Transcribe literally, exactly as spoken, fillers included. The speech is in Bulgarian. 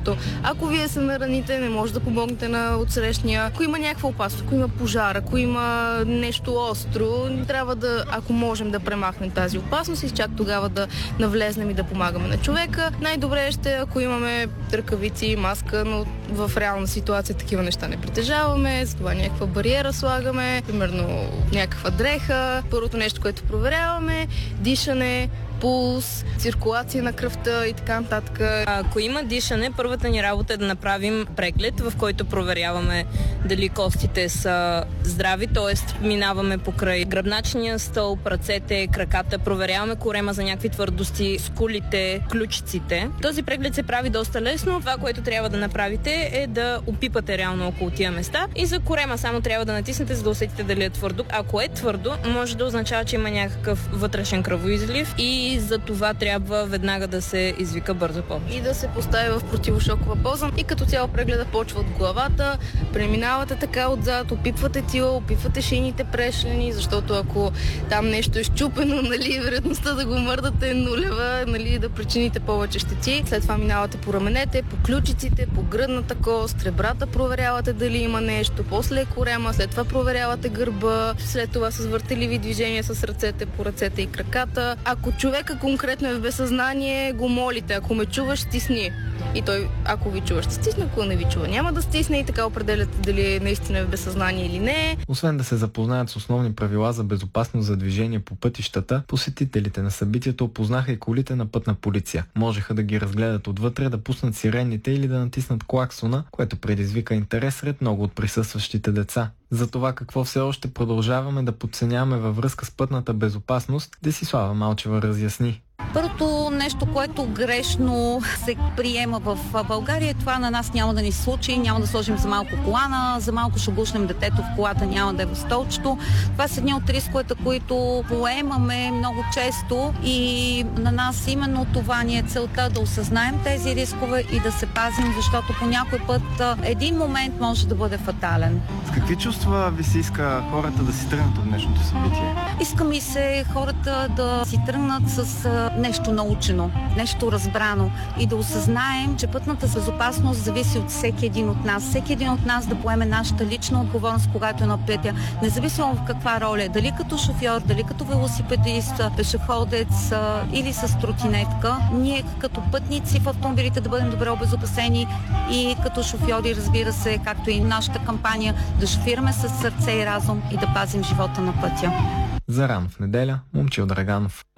защото ако вие се нараните, не може да помогнете на отсрещния. Ако има някаква опасност, ако има пожар, ако има нещо остро, трябва да, ако можем да премахнем тази опасност и чак тогава да навлезнем и да помагаме на човека. Най-добре ще, ако имаме ръкавици, маска, но в реална ситуация такива неща не притежаваме, затова някаква бариера слагаме, примерно някаква дреха. Първото нещо, което проверяваме, дишане, пулс, циркулация на кръвта и така нататък. Ако има дишане, първата ни работа е да направим преглед, в който проверяваме дали костите са здрави, т.е. минаваме покрай гръбначния стълб, ръцете, краката, проверяваме корема за някакви твърдости, скулите, ключиците. Този преглед се прави доста лесно. Това, което трябва да направите, е да опипате реално около тия места и за корема само трябва да натиснете, за да усетите дали е твърдо. Ако е твърдо, може да означава, че има някакъв вътрешен кръвоизлив и за това трябва веднага да се извика бърза помощ. И да се постави в противошокова поза. И като цяло прегледа почва от главата, преминавате така отзад, опипвате тила, опипвате шийните прешлени, защото ако там нещо е щупено, нали, вероятността да го мърдате е нулева, нали, да причините повече щети. След това минавате по раменете, по ключиците, по гръдната кост, ребрата проверявате дали има нещо, после е корема, след това проверявате гърба, след това с въртеливи движения с ръцете по ръцете и краката. Ако човека конкретно е в безсъзнание, го молите, ако ме чуваш, стисни. И той, ако ви чува, ще стисне, ако не ви чува, няма да стисне и така определяте дали наистина е в безсъзнание или не. Освен да се запознаят с основни правила за безопасност за движение по пътищата, посетителите на събитието опознаха и колите на пътна полиция. Можеха да ги разгледат отвътре, да пуснат сирените или да натиснат клаксона, което предизвика интерес сред много от присъстващите деца. За това какво все още продължаваме да подценяваме във връзка с пътната безопасност, Десислава Малчева разясни. Първото нещо, което грешно се приема в България, това на нас няма да ни се случи, няма да сложим за малко колана, за малко ще гушнем детето в колата, няма да е в столчето. Това са едни от рисковете, които поемаме много често и на нас именно това ни е целта, да осъзнаем тези рискове и да се пазим, защото по някой път един момент може да бъде фатален. С какви чувства ви се иска хората да си тръгнат от днешното събитие? Иска ми се хората да си тръгнат с нещо научено, нещо разбрано и да осъзнаем, че пътната безопасност зависи от всеки един от нас. Всеки един от нас да поеме нашата лична отговорност, когато е на пътя, независимо в каква роля, дали като шофьор, дали като велосипедист, пешеходец или с тротинетка. Ние като пътници в автомобилите да бъдем добре обезопасени и като шофьори, разбира се, както и нашата кампания, да шофираме с сърце и разум и да пазим живота на пътя. За Рано в неделя, Момчил Драганов.